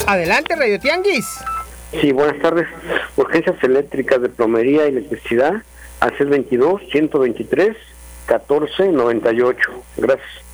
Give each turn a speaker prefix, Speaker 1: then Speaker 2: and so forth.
Speaker 1: Adelante, Radio Tianguis.
Speaker 2: Sí, buenas tardes. Urgencias eléctricas de plomería y electricidad al 622-123-1498. Gracias.